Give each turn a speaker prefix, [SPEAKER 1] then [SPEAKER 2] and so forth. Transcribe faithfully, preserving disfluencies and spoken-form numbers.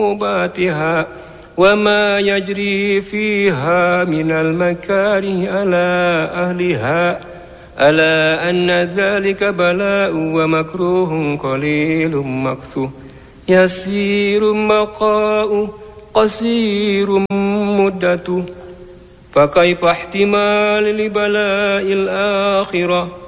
[SPEAKER 1] عقوباتها وما يجري فيها من المكاره على أهلها ألا أن ذلك بلاء ومكروه قليل مكث يسير بقاء قصير مدة فكيف احتمال لبلاء الآخرة